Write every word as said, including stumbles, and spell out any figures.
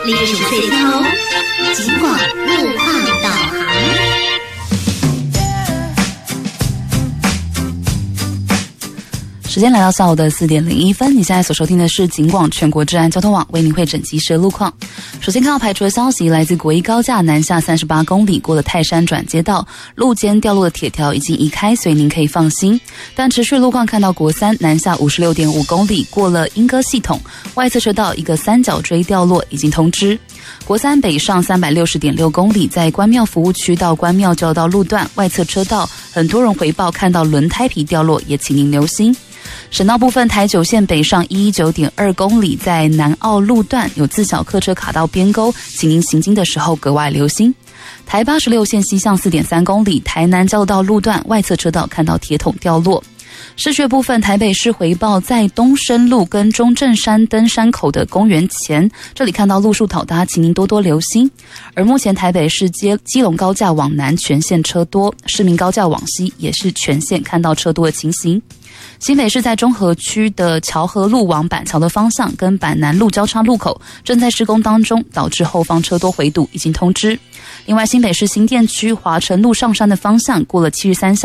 历史岁头，尽管路况导航。 时间来到下午的四点零一分，你现在所收听的是警广全国治安交通网为您会诊及时的路况。首先看到排除的消息，来自国一高架南下三十八公里，过了泰山转接道，路肩掉落的铁条已经移开，所以您可以放心。但持续路况看到国三南下五十六点五公里，过了莺歌系统，外侧车道一个三角锥掉落，已经通知。国三北上三百六十点六公里，在关庙服务区到关庙交道路段外侧车道，很多人回报看到轮胎皮掉落，也请您留心。省道部分，台九线北上一十九点二公里，在南澳路段有自小客车卡到边沟，请您行经的时候格外留心。台八十六线西向四点三公里，台南交流道路段外侧车道看到铁桶掉落。市区部分，台北市回报在东深路跟中正山登山口的公园前，这里看到路树倒塌，请您多多留心。而目前台北市基基隆高架往南全线车多，市民高架往西也是全线看到车多的情形。新北市在中和区的桥河路往板桥的方向跟板南路交叉路口正在施工当中，导致后方车多回堵，已经通知。另外，新北市新店区华城路上山的方向过了七十三